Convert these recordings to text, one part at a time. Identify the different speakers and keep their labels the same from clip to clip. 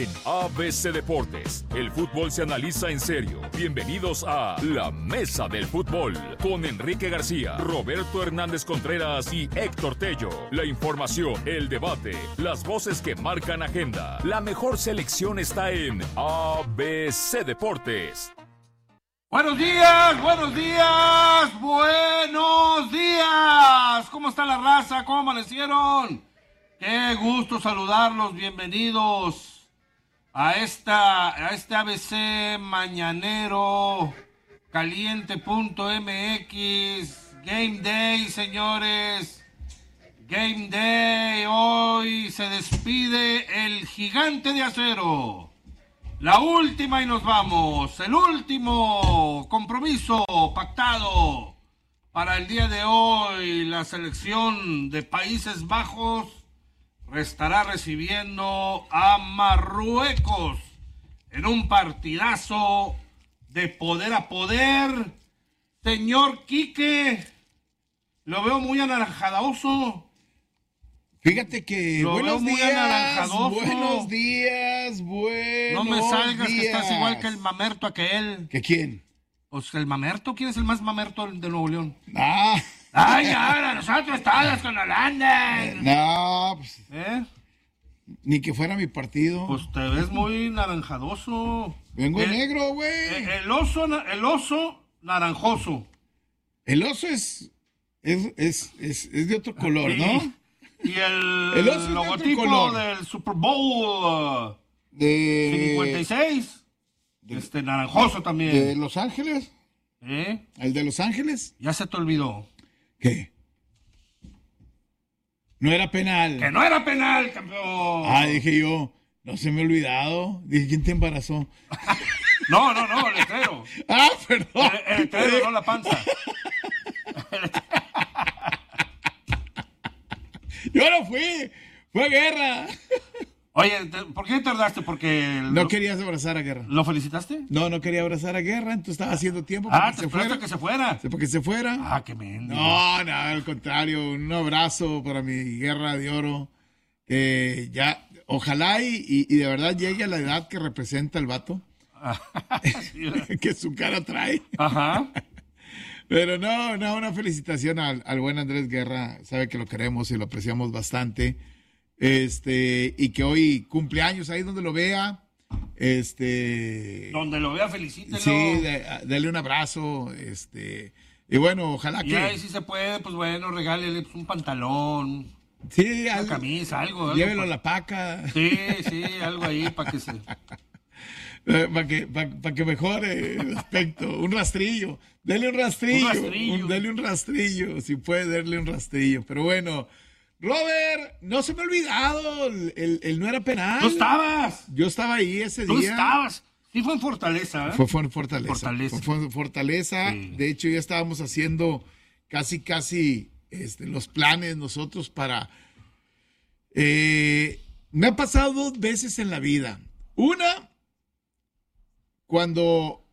Speaker 1: En ABC Deportes, el fútbol se analiza en serio. Bienvenidos a La Mesa del Fútbol, con Enrique García, Roberto Hernández Contreras y Héctor Tello. La información, el debate, las voces que marcan agenda. La mejor selección está en ABC Deportes.
Speaker 2: Buenos días, buenos días, buenos días. ¿Cómo está la raza? ¿Cómo amanecieron? Qué gusto saludarlos, bienvenidos a este ABC mañanero caliente.mx. Game Day, señores. Game Day. Hoy se despide el gigante de acero. La última y nos vamos. El último compromiso pactado para el día de hoy. La selección de Países Bajos estará recibiendo a Marruecos en un partidazo de poder a poder. Señor Quique, lo veo muy anaranjadoso.
Speaker 3: Fíjate que buenos días.
Speaker 2: No me salgas que estás igual que el mamerto aquel.
Speaker 3: ¿Que quién?
Speaker 2: Pues el mamerto, ¿quién es el más mamerto de Nuevo León?
Speaker 3: Ay,
Speaker 2: ahora nosotros todos con Holanda.
Speaker 3: No, pues, ni que fuera mi partido.
Speaker 2: Pues te ves muy naranjadoso.
Speaker 3: Vengo negro, güey.
Speaker 2: El oso naranjoso.
Speaker 3: El oso es de otro color, ¿no?
Speaker 2: Y el
Speaker 3: oso
Speaker 2: logotipo del Super Bowl
Speaker 3: de
Speaker 2: 56, naranjoso también.
Speaker 3: ¿De Los Ángeles? ¿El de Los Ángeles?
Speaker 2: Ya se te olvidó.
Speaker 3: ¿Qué? No era penal.
Speaker 2: ¡Que no era penal, campeón!
Speaker 3: Dije yo, no se me ha olvidado. Dije, ¿quién te embarazó?
Speaker 2: No, el letrero.
Speaker 3: Perdón.
Speaker 2: El letrero, no la panza.
Speaker 3: Yo no fui. Fue Guerra.
Speaker 2: Oye, ¿por qué tardaste? Porque...
Speaker 3: No querías abrazar a Guerra.
Speaker 2: ¿Lo felicitaste?
Speaker 3: No quería abrazar a Guerra, entonces estaba haciendo tiempo
Speaker 2: para que se fuera.
Speaker 3: Para que se fuera.
Speaker 2: Qué mendigo.
Speaker 3: No, al contrario, un abrazo para mi Guerra de Oro. Ya, ojalá y de verdad llegue a la edad que representa el vato. Sí, que su cara trae.
Speaker 2: Ajá.
Speaker 3: Pero no, una felicitación al buen Andrés Guerra. Sabe que lo queremos y lo apreciamos bastante. Y que hoy cumpleaños, ahí donde lo vea.
Speaker 2: Donde lo vea, felicítelo.
Speaker 3: Sí, dale un abrazo. Y bueno, ojalá que.
Speaker 2: Y ahí si se puede, pues bueno, regálele un pantalón.
Speaker 3: Sí,
Speaker 2: una camisa, algo.
Speaker 3: Llévelo a la paca.
Speaker 2: Sí, algo ahí para que se.
Speaker 3: Para que mejore el aspecto. Un rastrillo. Dale un rastrillo. Dale un rastrillo. Si puede, darle un rastrillo. Pero bueno, Robert, no se me ha olvidado. El no era penal.
Speaker 2: ¿Tú estabas?
Speaker 3: Yo estaba ahí ese día.
Speaker 2: ¿Tú estabas? Sí, fue en Fortaleza, ¿eh?
Speaker 3: Fue en Fortaleza. Fue en Fortaleza. Sí. De hecho, ya estábamos haciendo casi los planes nosotros para. Me ha pasado 2 veces en la vida. Una, cuando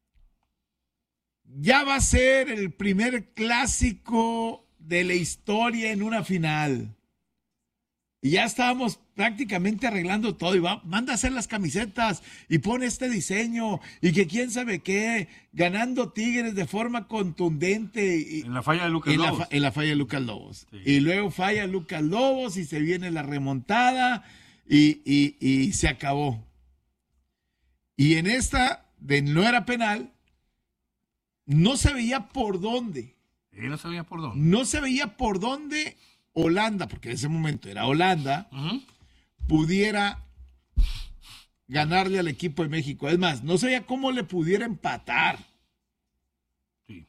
Speaker 3: ya va a ser el primer clásico de la historia en una final. Y ya estábamos prácticamente arreglando todo. Y manda a hacer las camisetas y pone este diseño. Y que quién sabe qué. Ganando Tigres de forma contundente.
Speaker 2: En la falla de Lucas Lobos.
Speaker 3: En la falla de Lucas Lobos.
Speaker 2: Sí.
Speaker 3: Y luego falla Lucas Lobos y se viene la remontada. Y se acabó. Y en esta, de no era penal, no se veía por dónde.
Speaker 2: No sabía por dónde.
Speaker 3: No se veía por dónde Holanda, porque en ese momento era Holanda, pudiera ganarle al equipo de México. Es más, no sabía cómo le pudiera empatar.
Speaker 2: Sí.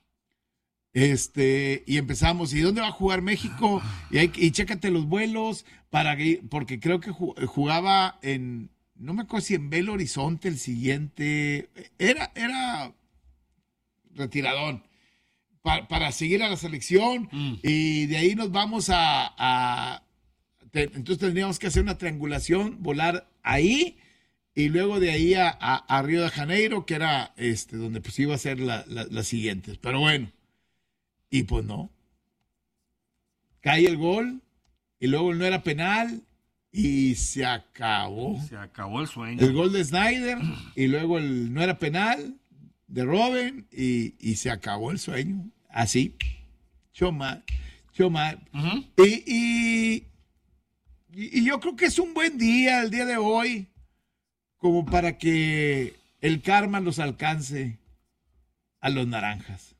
Speaker 3: Y empezamos, ¿y dónde va a jugar México? Y chécate los vuelos, porque creo que jugaba no me acuerdo si en Belo Horizonte el siguiente, era retiradón. Para seguir a la selección y de ahí nos vamos entonces tendríamos que hacer una triangulación, volar ahí y luego de ahí a Río de Janeiro, que era donde pues iba a ser las siguientes. Pero bueno, y pues no. Cae el gol y luego no era penal y se acabó.
Speaker 2: Se acabó el sueño.
Speaker 3: El gol de Snyder y luego no era penal de Robben y se acabó el sueño. Así, choma.
Speaker 2: Ujú.
Speaker 3: Y yo creo que es un buen día, el día de hoy, como para que el karma los alcance a los naranjas.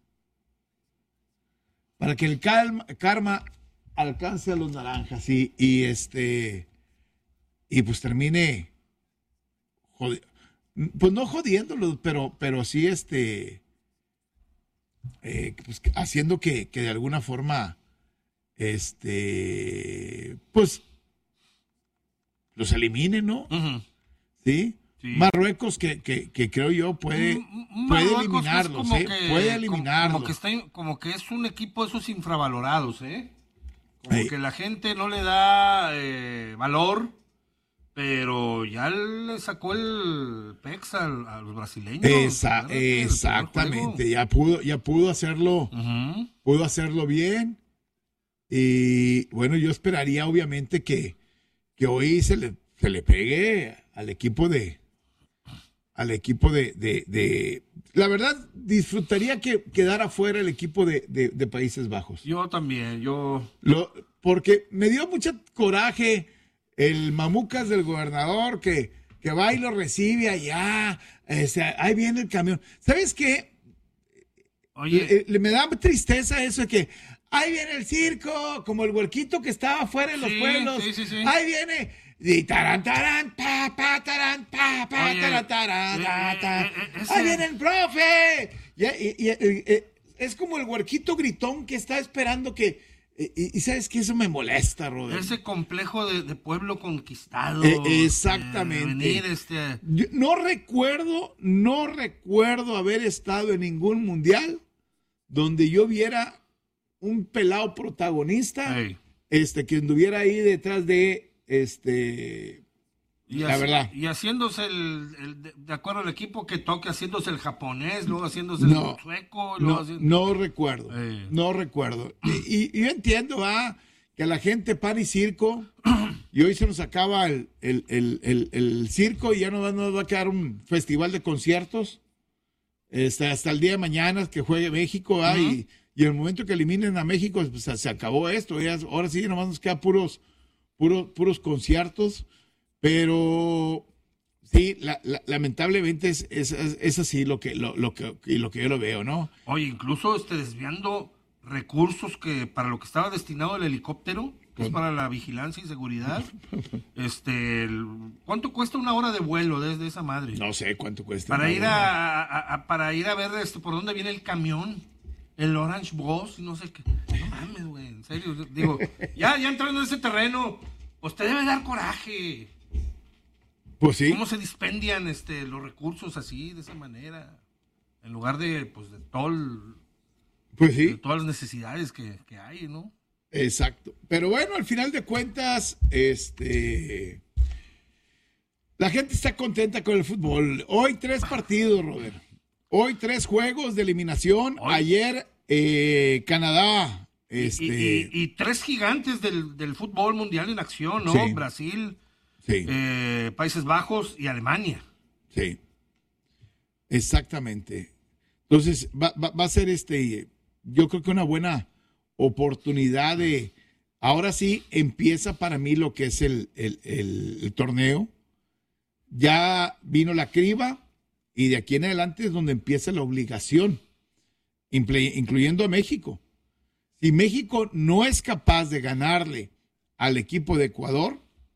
Speaker 3: Para que el karma alcance a los naranjas y pues termine pues no jodiéndolos, pero sí pues haciendo que de alguna forma pues los eliminen, ¿no?
Speaker 2: Ujú.
Speaker 3: ¿Sí?
Speaker 2: Sí.
Speaker 3: Marruecos que creo yo puede
Speaker 2: Marruecos
Speaker 3: eliminarlos,
Speaker 2: es como
Speaker 3: ¿eh?
Speaker 2: que-
Speaker 3: Puede eliminarlos.
Speaker 2: como que es un equipo de esos infravalorados, ¿eh? Como
Speaker 3: Ey.
Speaker 2: que la gente no le da valor, pero ya le sacó el pex a los brasileños. Acuérdate, el primer
Speaker 3: Exactamente,
Speaker 2: juego.
Speaker 3: ya pudo hacerlo,
Speaker 2: Ujú.
Speaker 3: pudo hacerlo bien. Y bueno, yo esperaría obviamente que hoy se le pegue al equipo de la verdad, disfrutaría que quedara fuera el equipo de Países Bajos.
Speaker 2: Yo también,
Speaker 3: Porque me dio mucho coraje el mamucas del gobernador que va y lo recibe allá. Ahí viene el camión. ¿Sabes qué?
Speaker 2: Oye,
Speaker 3: Me da tristeza eso de que ahí viene el circo, como el huerquito que estaba afuera en los
Speaker 2: Sí,
Speaker 3: pueblos.
Speaker 2: sí.
Speaker 3: Ahí viene. Y tarán, tarán, pa, tarán, pa,
Speaker 2: Oye,
Speaker 3: tarán, tarán, ta.
Speaker 2: ese-
Speaker 3: Ahí viene el profe. Es como el huerquito gritón que está esperando que. Y sabes que eso me molesta, Robert.
Speaker 2: ese complejo de pueblo conquistado.
Speaker 3: Exactamente.
Speaker 2: Venir
Speaker 3: Yo no recuerdo haber estado en ningún mundial donde yo viera un pelado protagonista,
Speaker 2: Ey.
Speaker 3: que anduviera ahí detrás de la verdad.
Speaker 2: Y haciéndose de acuerdo al equipo que toque, haciéndose el japonés, luego haciéndose
Speaker 3: No,
Speaker 2: el sueco. Luego
Speaker 3: no recuerdo.
Speaker 2: Ey.
Speaker 3: No recuerdo. Y yo entiendo, que a la gente pan y circo, y hoy se nos acaba el circo y ya nos va a quedar un festival de conciertos hasta el día de mañana que juegue México, y el momento que eliminen a México, pues se acabó esto. Ahora sí, nomás nos queda puros conciertos, pero sí, lamentablemente es así lo que yo lo veo, ¿no?
Speaker 2: Oye, incluso desviando recursos que para lo que estaba destinado el helicóptero, que es para la vigilancia y seguridad. ¿Cuánto cuesta una hora de vuelo desde esa madre?
Speaker 3: No sé cuánto cuesta.
Speaker 2: Para ir para ir a ver por dónde viene el camión, el Orange Boss, y no sé qué. No mames, güey, en serio. Digo, ya entrando en ese terreno, pues te debe dar coraje.
Speaker 3: Pues sí.
Speaker 2: ¿Cómo se dispendian los recursos así, de esa manera? En lugar de, pues, de
Speaker 3: Pues sí.
Speaker 2: de todas las necesidades que hay, ¿no?
Speaker 3: Exacto. Pero bueno, al final de cuentas, la gente está contenta con el fútbol. Hoy 3 partidos, Robert. Hoy 3 juegos de eliminación.
Speaker 2: Hoy.
Speaker 3: Ayer, Canadá.
Speaker 2: Y 3 gigantes del fútbol mundial en acción, ¿no?
Speaker 3: Sí.
Speaker 2: Brasil,
Speaker 3: Sí,
Speaker 2: Países Bajos y Alemania.
Speaker 3: sí. Exactamente. Entonces, va a ser yo creo que una buena oportunidad de. Ahora sí empieza para mí lo que es el torneo. Ya vino la criba y de aquí en adelante es donde empieza la obligación, incluyendo a México. Si México no es capaz de ganarle al equipo de Ecuador,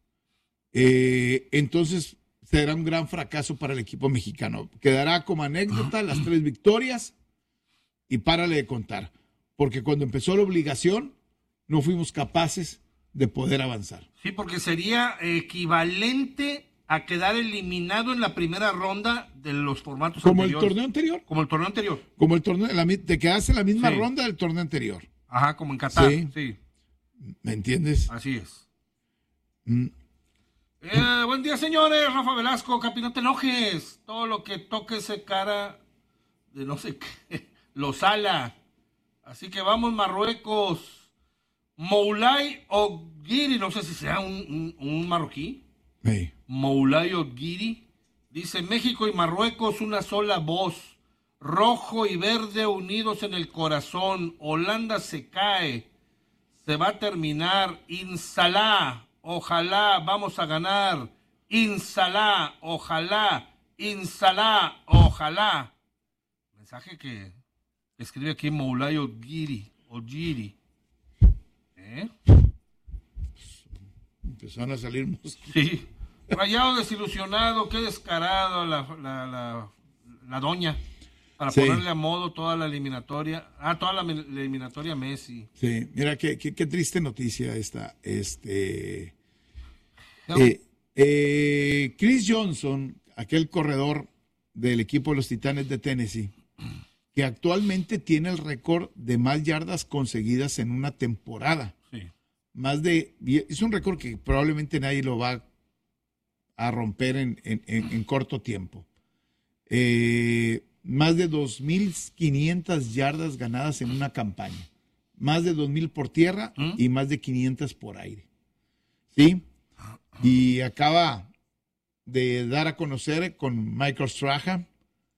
Speaker 3: entonces será un gran fracaso para el equipo mexicano. Quedará como anécdota las 3 victorias y párale de contar. Porque cuando empezó la obligación, no fuimos capaces de poder avanzar.
Speaker 2: Sí, porque sería equivalente a quedar eliminado en la primera ronda de los formatos
Speaker 3: Como
Speaker 2: anteriores.
Speaker 3: el torneo anterior.
Speaker 2: Como el torneo anterior.
Speaker 3: Como el torneo, te quedaste en la misma
Speaker 2: Sí.
Speaker 3: ronda del torneo anterior.
Speaker 2: Ajá, como en Qatar.
Speaker 3: Sí.
Speaker 2: Sí,
Speaker 3: ¿Me entiendes?
Speaker 2: así es.
Speaker 3: Mm.
Speaker 2: Buen día, señores. Rafa Velasco, Capi, no te enojes. Todo lo que toque ese cara de no sé qué, lo sala. Así que vamos, Marruecos. Moulay Oguiri, no sé si sea un marroquí.
Speaker 3: Sí.
Speaker 2: Moulay Oguiri dice: México y Marruecos una sola voz, rojo y verde unidos en el corazón. Holanda se cae, se va a terminar. Inshallah, ojalá vamos a ganar. Inshallah, ojalá. Inshallah, ojalá. Mensaje que escribe aquí Moulay Oguiri.
Speaker 3: Empezaron a salir mosquitos.
Speaker 2: Sí. Rayado desilusionado, qué descarado la doña. Para
Speaker 3: Sí.
Speaker 2: ponerle a modo toda la eliminatoria. Toda la eliminatoria a Messi.
Speaker 3: Sí, mira, qué triste noticia esta.
Speaker 2: No.
Speaker 3: Chris Johnson, aquel corredor del equipo de los Titanes de Tennessee, que actualmente tiene el récord de más yardas conseguidas en una temporada.
Speaker 2: Sí.
Speaker 3: Es un récord que probablemente nadie lo va a romper en corto tiempo. Más de 2.500 yardas ganadas en una campaña. Más de 2.000 por tierra y más de 500 por aire. ¿Sí? Y acaba de dar a conocer con Michael Strahan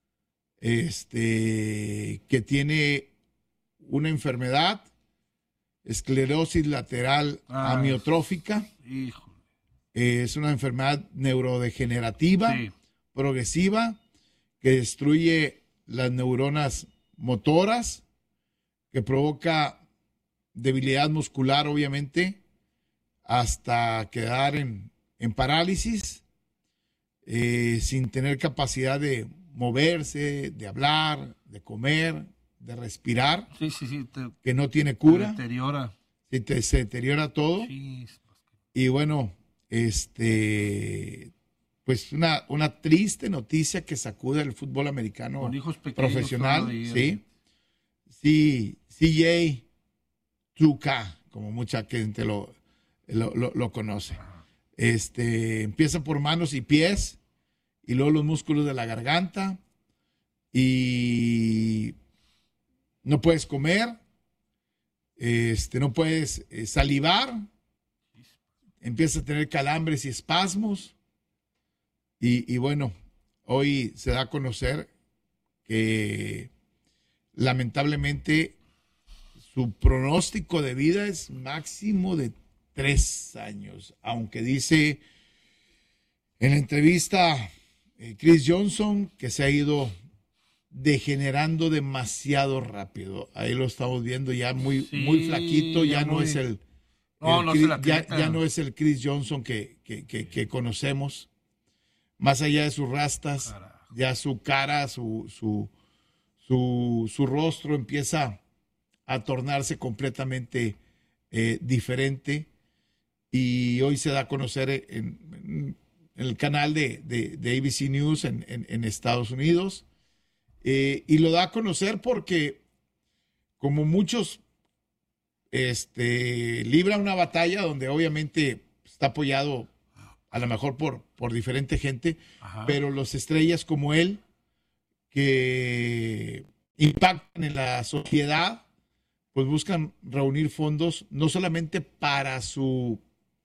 Speaker 3: que tiene una enfermedad, esclerosis lateral amiotrófica.
Speaker 2: Híjole.
Speaker 3: Es una enfermedad neurodegenerativa,
Speaker 2: Sí.
Speaker 3: progresiva, que destruye las neuronas motoras, que provoca debilidad muscular, obviamente, hasta quedar en parálisis, sin tener capacidad de moverse, de hablar, de comer, de respirar,
Speaker 2: Sí.
Speaker 3: que no tiene cura,
Speaker 2: Deteriora.
Speaker 3: se deteriora todo.
Speaker 2: Sí.
Speaker 3: Y bueno, pues una triste noticia que sacude el fútbol americano
Speaker 2: Con hijos pequeños
Speaker 3: profesional,
Speaker 2: todavía.
Speaker 3: ¿sí? Sí, CJ 2K, como mucha gente lo conoce. Empieza por manos y pies, y luego los músculos de la garganta, y no puedes comer, no puedes salivar, empieza a tener calambres y espasmos, y bueno, hoy se da a conocer que lamentablemente su pronóstico de vida es máximo de 3 años, aunque dice en la entrevista Chris Johnson que se ha ido degenerando demasiado rápido. Ahí lo estamos viendo ya muy flaquito, ya no es el ya no es el Chris Johnson que conocemos. Más allá de sus rastas, ya su cara, su rostro empieza a tornarse completamente diferente, y hoy se da a conocer en el canal de ABC News en Estados Unidos, y lo da a conocer porque, como muchos, libra una batalla donde obviamente está apoyado a lo mejor por diferente gente. Ajá. Pero los estrellas como él, que impactan en la sociedad, pues buscan reunir fondos no solamente para su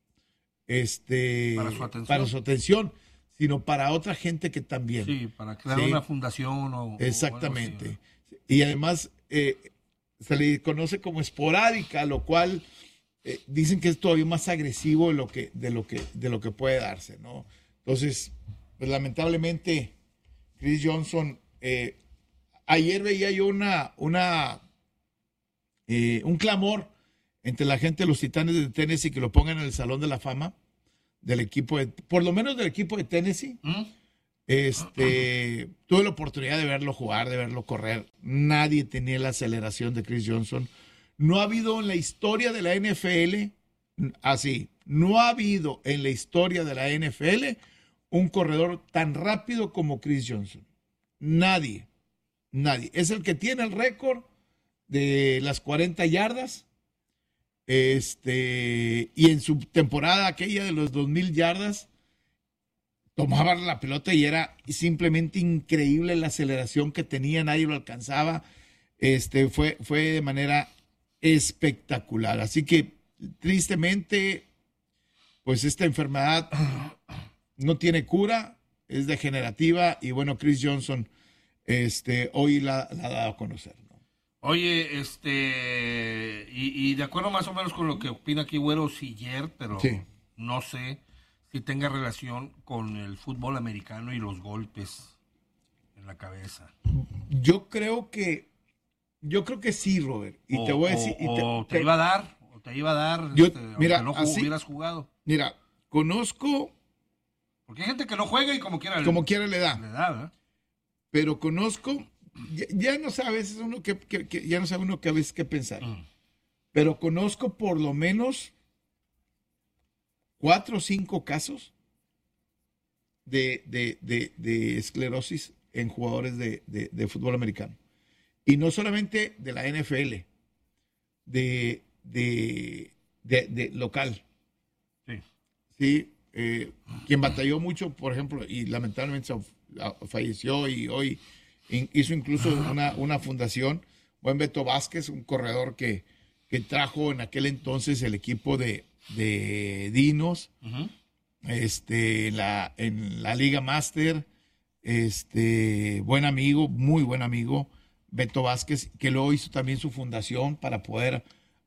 Speaker 3: atención, sino para otra gente que también.
Speaker 2: Sí, para crear una fundación
Speaker 3: exactamente. O algo así. Y además se le conoce como esporádica, lo cual dicen que es todavía más agresivo de lo que puede darse, ¿no? Entonces, pues lamentablemente, Chris Johnson, ayer veía yo un clamor entre la gente de los Titanes de Tennessee que lo pongan en el Salón de la Fama del equipo, por lo menos del equipo de Tennessee. Tuve la oportunidad de verlo jugar, de verlo correr. Nadie tenía la aceleración de Chris Johnson. No ha habido en la historia de la NFL, no ha habido en la historia de la NFL un corredor tan rápido como Chris Johnson. Nadie. Es el que tiene el récord de las 40 yardas. Y en su temporada aquella de los 2,000 yardas, tomaba la pelota y era simplemente increíble la aceleración que tenía, nadie lo alcanzaba. Fue de manera espectacular. Así que tristemente, pues esta enfermedad no tiene cura, es degenerativa y bueno, Chris Johnson hoy la ha dado a conocer, ¿no?
Speaker 2: Oye, y de acuerdo más o menos con lo que opina aquí Güero Siller, pero
Speaker 3: Sí.
Speaker 2: no sé si tenga relación con el fútbol americano y los golpes en la cabeza.
Speaker 3: Yo creo que sí, Robert. Y te voy a decir.
Speaker 2: Te iba a dar,
Speaker 3: Yo,
Speaker 2: mira,
Speaker 3: mira,
Speaker 2: no
Speaker 3: así,
Speaker 2: hubieras jugado.
Speaker 3: Mira, conozco
Speaker 2: Porque hay gente que no juega y como quiera
Speaker 3: le da.
Speaker 2: le da, ¿verdad?
Speaker 3: Pero conozco, ya no sabes uno que ya no sabe uno que a veces qué pensar. Pero conozco por lo menos 4 o 5 casos de esclerosis en jugadores de fútbol americano. Y no solamente de la NFL, de local.
Speaker 2: Sí.
Speaker 3: Sí, quien batalló mucho, por ejemplo, y lamentablemente falleció y hoy hizo incluso una fundación, buen Beto Vázquez, un corredor que trajo en aquel entonces el equipo de Dinos, en la Liga Master, buen amigo, muy buen amigo, Beto Vázquez, que luego hizo también su fundación para poder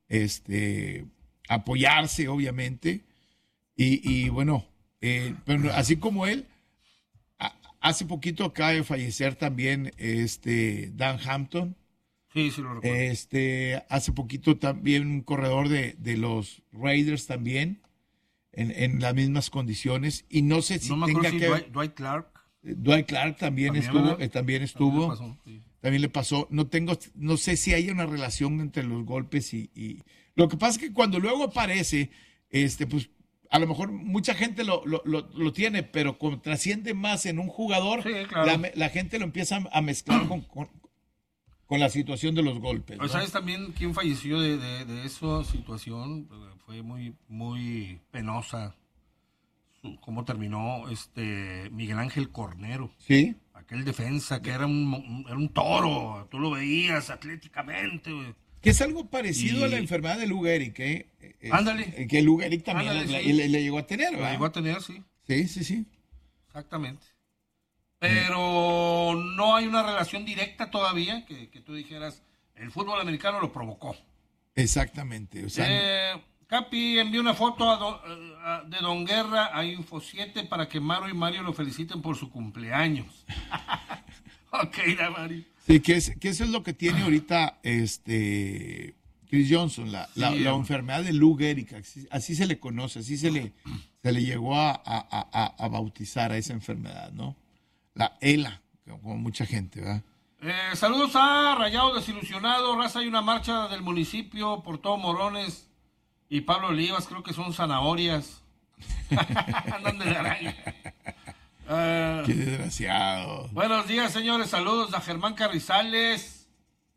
Speaker 3: apoyarse, obviamente, y bueno, pero así como él, hace poquito acaba de fallecer también Dan Hampton.
Speaker 2: Sí, lo recuerdo.
Speaker 3: Hace poquito también un corredor de los Raiders también, en las mismas condiciones, y no sé si
Speaker 2: no me
Speaker 3: tenga
Speaker 2: acuerdo si
Speaker 3: que...
Speaker 2: Dwight Clark.
Speaker 3: Dwight Clark también estuvo. También le pasó. No sé si hay una relación entre los golpes y lo que pasa es que cuando luego aparece, pues a lo mejor mucha gente lo tiene, pero como trasciende más en un jugador,
Speaker 2: sí, claro.
Speaker 3: la gente lo empieza a mezclar con la situación de los golpes, ¿no?
Speaker 2: ¿Sabes también quién falleció de esa situación? Fue muy, muy penosa cómo terminó Miguel Ángel Cornero.
Speaker 3: Sí.
Speaker 2: Aquel defensa que era un toro, tú lo veías atléticamente, güey.
Speaker 3: Que es algo parecido a la enfermedad de Lou Gehrig,
Speaker 2: Ándale.
Speaker 3: Que Lou Gehrig también
Speaker 2: Ándale,
Speaker 3: le llegó a tener, ¿verdad?
Speaker 2: Lo llegó a tener, sí.
Speaker 3: Sí.
Speaker 2: Exactamente. Pero no hay una relación directa todavía que tú dijeras, el fútbol americano lo provocó.
Speaker 3: Exactamente. O sea,
Speaker 2: Capi envió una foto de Don Guerra a Info7 para que Maro y Mario lo feliciten por su cumpleaños. Ok, Mario.
Speaker 3: Sí, que eso es lo que tiene ahorita Chris Johnson, la enfermedad de Lou Gehrig, así se le conoce, así se le llegó a bautizar a esa enfermedad, ¿no? La ELA, como mucha gente, ¿verdad?
Speaker 2: Saludos a Rayado Desilusionado, raza, hay una marcha del municipio por todo Morones y Pablo Olivas, creo que son zanahorias. Andan de araña.
Speaker 3: Qué desgraciado.
Speaker 2: Buenos días, señores. Saludos a Germán Carrizales.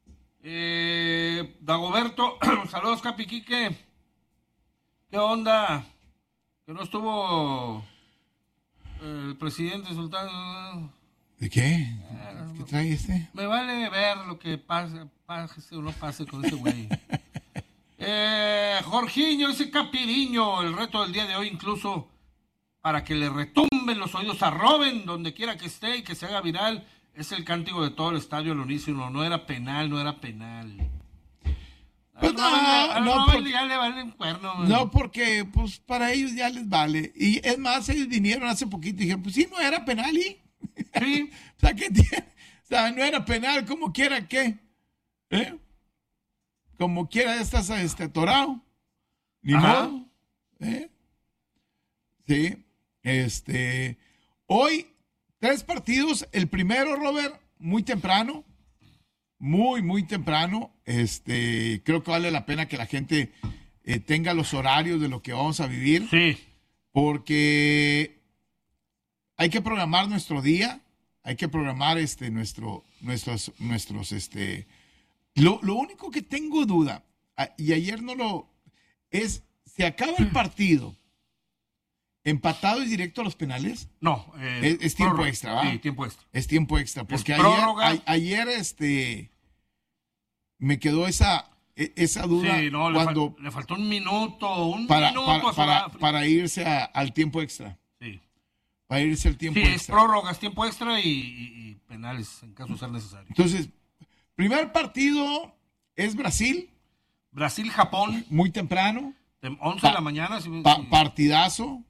Speaker 2: Dagoberto. Saludos, Capi Quique. ¿Qué onda? Que no estuvo el presidente Sultán.
Speaker 3: ¿De qué? ¿Qué trae
Speaker 2: Me vale ver lo que pase o no pase con ese güey. Jorginho, ese Capiriño, el reto del día de hoy incluso para que le retumben los oídos a Robben donde quiera que esté y que se haga viral, es el cántico de todo el estadio al unísono. No era penal.
Speaker 3: Pues
Speaker 2: ya le vale un cuerno. Man.
Speaker 3: No, porque pues para ellos ya les vale. Y es más, ellos vinieron hace poquito y dijeron, pues sí, no era penal, ¿y?
Speaker 2: Sí.
Speaker 3: O sea, ¿qué tiene? O sea, no era penal, como quiera que. Como quiera ya estás atorado. Ni modo. Sí. Hoy, 3 partidos. El primero, Robert, muy temprano. Muy temprano. Creo que vale la pena que la gente tenga los horarios de lo que vamos a vivir.
Speaker 2: Sí.
Speaker 3: Porque hay que programar nuestro día. Hay que programar nuestros Lo único que tengo duda, y ayer es, ¿se acaba el partido empatado y directo a los penales?
Speaker 2: No,
Speaker 3: es tiempo extra, ¿va?
Speaker 2: Sí, tiempo extra.
Speaker 3: Es tiempo extra, porque
Speaker 2: prórroga.
Speaker 3: ayer me quedó esa esa duda
Speaker 2: Sí, no,
Speaker 3: cuando
Speaker 2: le faltó un minuto
Speaker 3: para irse al tiempo extra.
Speaker 2: Sí.
Speaker 3: Para irse al tiempo
Speaker 2: Sí,
Speaker 3: extra.
Speaker 2: es prórrogas, tiempo extra y penales en caso de ser necesario.
Speaker 3: Entonces, primer partido es Brasil.
Speaker 2: Brasil-Japón,
Speaker 3: Muy temprano.
Speaker 2: 11 de la mañana. Sí.
Speaker 3: Partidazo.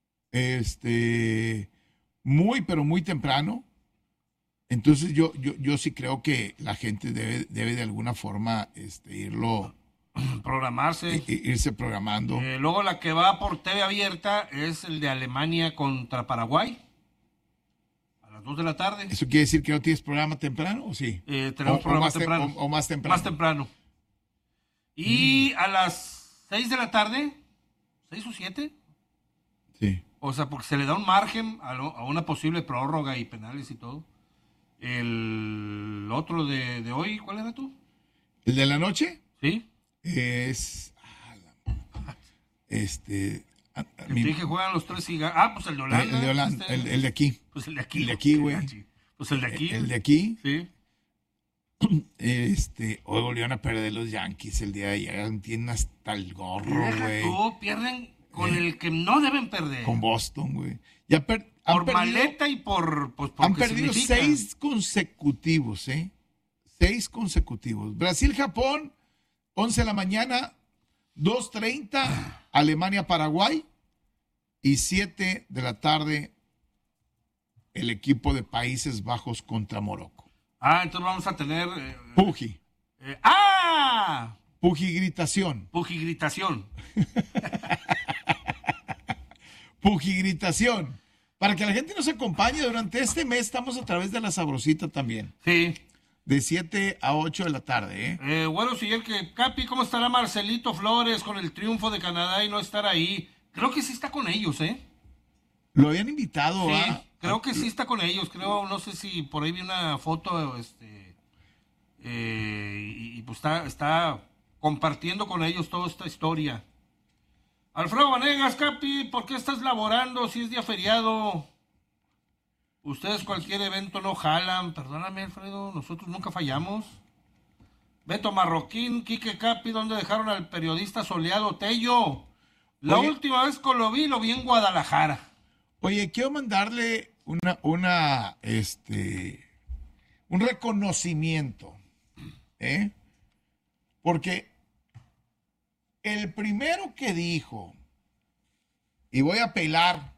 Speaker 3: Muy, pero muy temprano. Entonces yo sí creo que la gente debe de alguna forma
Speaker 2: Programarse.
Speaker 3: irse programando.
Speaker 2: Luego la que va por TV abierta es el de Alemania contra Paraguay. A las 2 de la tarde.
Speaker 3: ¿Eso quiere decir que no tienes programa temprano o sí?
Speaker 2: Tenemos programa temprano.
Speaker 3: O más temprano.
Speaker 2: Más temprano. Y a las 6 de la tarde, 6 o 7.
Speaker 3: Sí.
Speaker 2: O sea, porque se le da un margen a una posible prórroga y penales y todo. El otro de hoy, ¿cuál era tú?
Speaker 3: ¿El de la noche?
Speaker 2: Sí.
Speaker 3: Es...
Speaker 2: Te dije juegan los 3 gigantes. Pues el de Holanda.
Speaker 3: El de Holanda, el de aquí.
Speaker 2: Pues el de aquí.
Speaker 3: El de aquí, güey.
Speaker 2: Pues el de aquí.
Speaker 3: El de aquí.
Speaker 2: Sí.
Speaker 3: Hoy volvieron a perder los Yankees el día de ayer. Tienen hasta el gorro, güey.
Speaker 2: Pierden con el que no deben perder.
Speaker 3: Con Boston, güey.
Speaker 2: Por maleta y por
Speaker 3: han perdido 6 consecutivos, 6 consecutivos. Brasil-Japón, 11 de la mañana, 2:30, Alemania-Paraguay, y 7 de la tarde, el equipo de Países Bajos contra Morocco.
Speaker 2: Entonces vamos a tener...
Speaker 3: Puji.
Speaker 2: Pujigritación.
Speaker 3: Pujigritación. Para que la gente nos acompañe durante este mes, estamos a través de La Sabrosita también.
Speaker 2: Sí.
Speaker 3: De 7 a 8 de la tarde,
Speaker 2: Bueno, siguiente que Capi, ¿cómo estará Marcelito Flores con el triunfo de Canadá y no estar ahí? Creo que sí está con ellos,
Speaker 3: Lo habían invitado,
Speaker 2: sí, creo que sí está con ellos. Creo, no sé si por ahí vi una foto, y pues está compartiendo con ellos toda esta historia. Alfredo Vanegas, Capi, ¿por qué estás laborando si es día feriado? Ustedes cualquier evento no jalan. Perdóname, Alfredo, nosotros nunca fallamos. Beto Marroquín, Quique, Capi, ¿dónde dejaron al periodista soleado Tello? La última vez que lo vi en Guadalajara.
Speaker 3: Oye, quiero mandarle un reconocimiento, porque el primero que dijo, y voy a apelar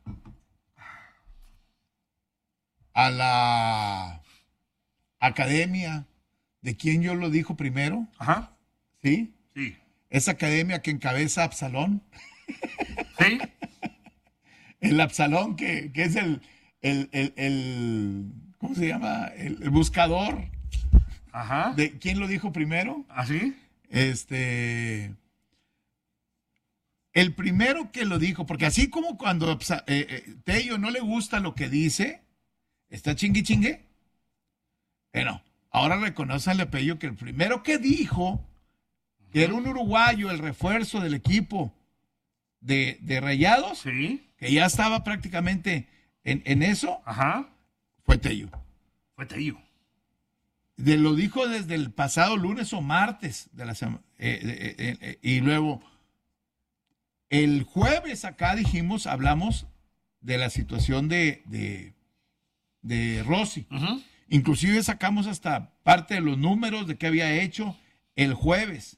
Speaker 3: a la academia de quien yo lo dijo primero,
Speaker 2: Ajá.
Speaker 3: ¿sí?
Speaker 2: Sí.
Speaker 3: Esa academia que encabeza Absalón.
Speaker 2: Sí.
Speaker 3: El Absalón, que es el ¿cómo se llama? El buscador.
Speaker 2: Ajá.
Speaker 3: ¿De quién lo dijo primero?
Speaker 2: ¿Así?
Speaker 3: El primero que lo dijo, porque así como cuando Tello no le gusta lo que dice, está chingue. Bueno, ahora reconoce al Pello que el primero que dijo que era un uruguayo, el refuerzo del equipo de Rayados,
Speaker 2: Sí.
Speaker 3: que ya estaba prácticamente en eso,
Speaker 2: Ajá.
Speaker 3: fue Tello.
Speaker 2: Fue Tello.
Speaker 3: Lo dijo desde el pasado lunes o martes de la semana. Y luego, el jueves acá hablamos de la situación de Rossi.
Speaker 2: Uh-huh.
Speaker 3: Inclusive sacamos hasta parte de los números de qué había hecho el jueves.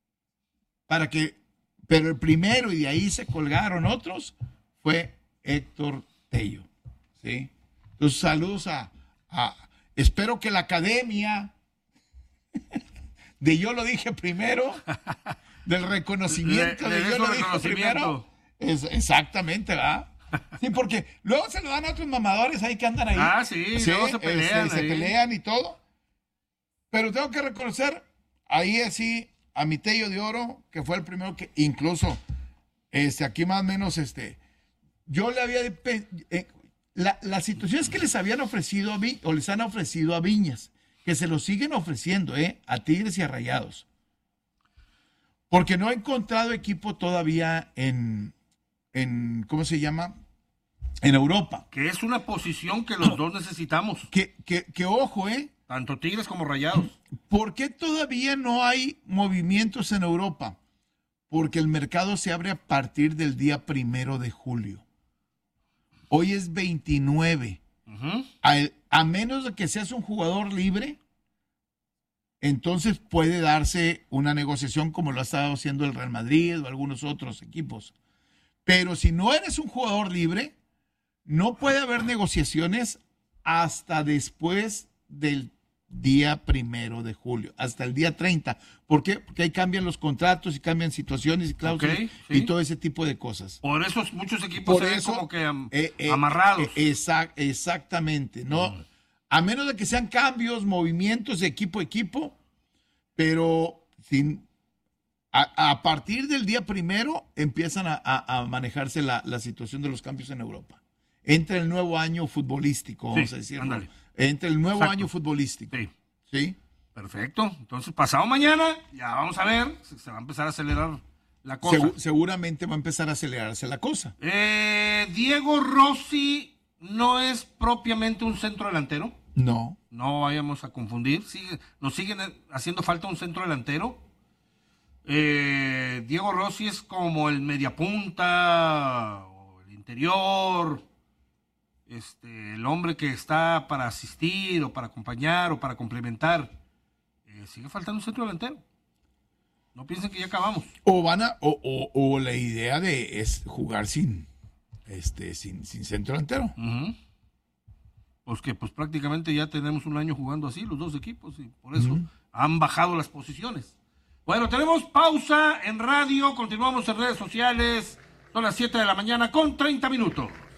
Speaker 3: Pero el primero, y de ahí se colgaron otros, fue Héctor Tello. ¿Sí? Entonces, saludos espero que la academia de yo lo dije primero, del reconocimiento
Speaker 2: Le
Speaker 3: de yo lo dije primero. Exactamente, ¿verdad? Sí, porque luego se lo dan a otros mamadores ahí que andan ahí.
Speaker 2: Sí, luego se pelean.
Speaker 3: Se pelean y todo. Pero tengo que reconocer ahí así a mi Tello de Oro, que fue el primero que incluso aquí más o menos yo le había la situación es que les habían ofrecido o les han ofrecido a Viñas, que se lo siguen ofreciendo a Tigres y a Rayados, porque no ha encontrado equipo todavía en ¿cómo se llama? En Europa.
Speaker 2: Que es una posición que los dos necesitamos.
Speaker 3: Que ojo,
Speaker 2: Tanto Tigres como Rayados.
Speaker 3: ¿Por qué todavía no hay movimientos en Europa? Porque el mercado se abre a partir del día 1 de julio. Hoy es 29.
Speaker 2: Ujú.
Speaker 3: A menos de que seas un jugador libre, entonces puede darse una negociación como lo ha estado haciendo el Real Madrid o algunos otros equipos. Pero si no eres un jugador libre, no puede haber negociaciones hasta después del día 1 de julio, hasta el día 30. ¿Por qué? Porque ahí cambian los contratos y cambian situaciones y cláusulas
Speaker 2: Ok, sí.
Speaker 3: y todo ese tipo de cosas.
Speaker 2: Por eso muchos equipos
Speaker 3: Por
Speaker 2: se ven
Speaker 3: eso,
Speaker 2: como que amarrados.
Speaker 3: Exactamente, ¿no? A menos de que sean cambios, movimientos de equipo a equipo, pero a partir del día 1 empiezan a manejarse la situación de los cambios en Europa. Entra el nuevo año futbolístico, vamos
Speaker 2: Sí,
Speaker 3: a decirlo.
Speaker 2: ándale.
Speaker 3: Entra el nuevo
Speaker 2: Exacto.
Speaker 3: año futbolístico.
Speaker 2: Sí.
Speaker 3: ¿Sí?
Speaker 2: Perfecto. Entonces, pasado mañana, ya vamos a ver, se va a empezar a acelerar la cosa.
Speaker 3: Seguramente va a empezar a acelerarse la cosa.
Speaker 2: Diego Rossi no es propiamente un centro delantero.
Speaker 3: No.
Speaker 2: No vayamos a confundir. Nos siguen haciendo falta un centro delantero. Diego Rossi es como el mediapunta o el interior. El hombre que está para asistir o para acompañar o para complementar. Sigue faltando un centro delantero. No piensen que ya acabamos.
Speaker 3: O la idea es jugar sin centro delantero.
Speaker 2: Uh-huh. Pues prácticamente ya tenemos un año jugando así los dos equipos y por eso han bajado las posiciones. Bueno, tenemos pausa en radio, continuamos en redes sociales, son las 7 de la mañana con 30 minutos.